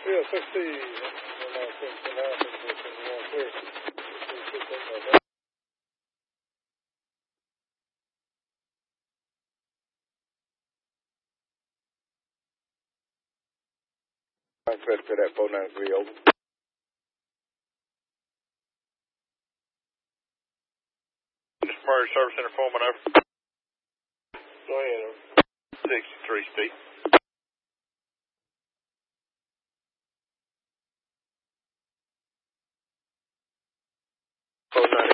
Yeah, 60. I'm clear for that 493 over. Murray Service Center Foreman over. Go ahead, over. 63 Steve. Oh, 9